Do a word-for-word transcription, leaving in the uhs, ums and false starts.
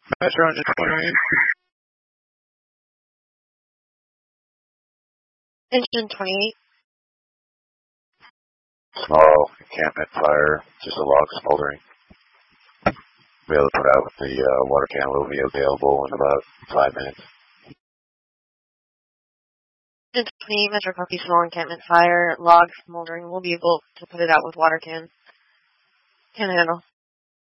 Metro engine twenty. Engine twenty-eight. Small encampment fire, just a log smoldering. Be able to put out the uh, water can will be available in about five minutes. Engine twenty-eight, Metro copy, small encampment fire, log smoldering. We'll be able to put it out with water can. Can handle.